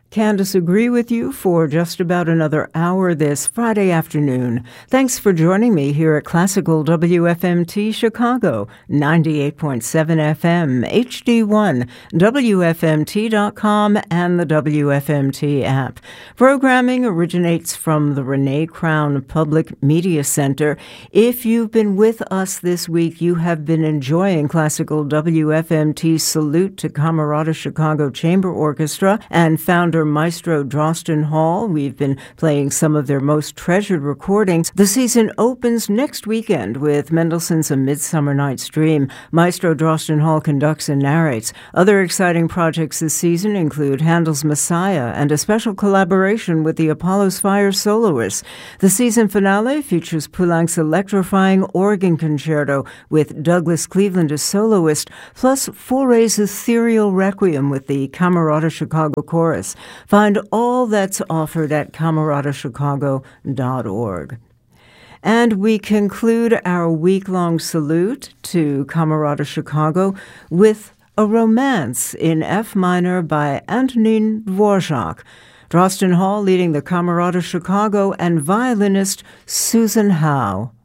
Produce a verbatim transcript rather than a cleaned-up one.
Candace agree with you for just about another hour this Friday afternoon. Thanks for joining me here at Classical W F M T Chicago, ninety-eight point seven F M, H D one, W F M T dot com, and the W F M T app. Programming originates from the Renee Crown Public Media Center. If you've been with us this week, you have been enjoying Classical W F M T's Salute to Camerata Chicago Chamber Orchestra and founder Maestro Drosten Hall. We've been playing some of their most treasured recordings. The season opens next weekend with Mendelssohn's A Midsummer Night's Dream. Maestro Drosten Hall conducts and narrates. Other exciting projects this season include Handel's Messiah and a special collaboration with the Apollo's Fire soloists. The season finale features Poulenc's electrifying organ concerto with Douglas Cleveland as soloist, plus Fauré's ethereal requiem with the Camerata Chicago Chorus. Find all that's offered at camerata chicago dot org. And we conclude our week-long salute to Camerata Chicago with a romance in F minor by Antonin Dvorak. Drosten Hall leading the Camerata Chicago and violinist Susan Howe.